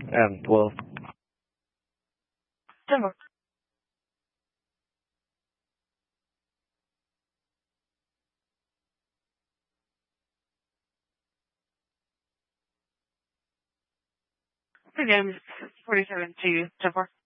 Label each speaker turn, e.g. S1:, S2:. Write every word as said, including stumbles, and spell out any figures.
S1: And well,
S2: ten four. The game is forty-seven to ten four.